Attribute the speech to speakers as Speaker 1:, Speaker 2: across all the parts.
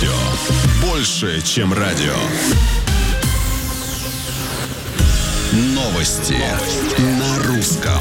Speaker 1: Радио. Больше, чем радио. Новости на русском.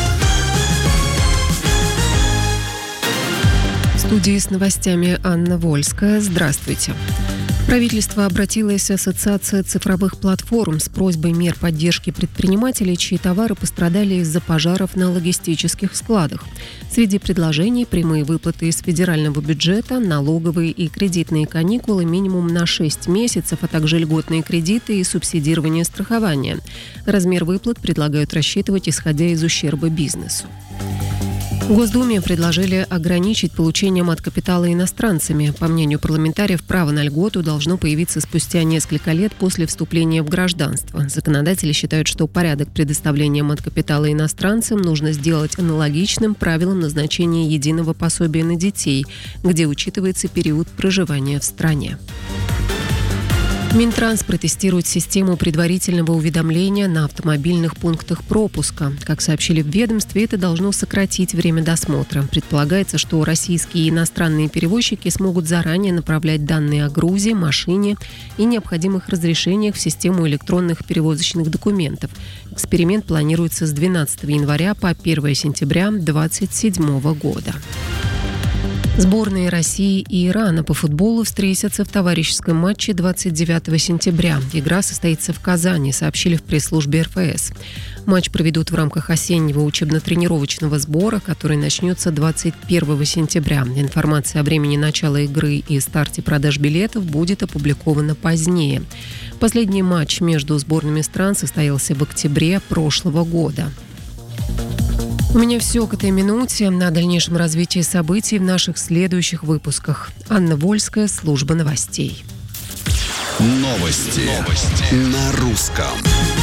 Speaker 2: В студии с новостями Анна Вольская. Здравствуйте. Правительство обратилось в Ассоциацию цифровых платформ с просьбой мер поддержки предпринимателей, чьи товары пострадали из-за пожаров на логистических складах. Среди предложений прямые выплаты из федерального бюджета, налоговые и кредитные каникулы минимум на 6 месяцев, а также льготные кредиты и субсидирование страхования. Размер выплат предлагают рассчитывать, исходя из ущерба бизнесу. В Госдуме предложили ограничить получение мат-капитала иностранцами. По мнению парламентариев, право на льготу должно появиться спустя несколько лет после вступления в гражданство. Законодатели считают, что порядок предоставления мат-капитала иностранцам нужно сделать аналогичным правилам назначения единого пособия на детей, где учитывается период проживания в стране. Минтранс протестирует систему предварительного уведомления на автомобильных пунктах пропуска. Как сообщили в ведомстве, это должно сократить время досмотра. Предполагается, что российские и иностранные перевозчики смогут заранее направлять данные о грузе, машине и необходимых разрешениях в систему электронных перевозочных документов. Эксперимент планируется с 12 января по 1 сентября 2027 года. Сборные России и Ирана по футболу встретятся в товарищеском матче 29 сентября. Игра состоится в Казани, сообщили в пресс-службе РФС. Матч проведут в рамках осеннего учебно-тренировочного сбора, который начнется 21 сентября. Информация о времени начала игры и старте продаж билетов будет опубликована позднее. Последний матч между сборными стран состоялся в октябре прошлого года. У меня все к этой минуте. На дальнейшем развитии событий в наших следующих выпусках. Анна Вольская, служба новостей.
Speaker 1: Новости на русском.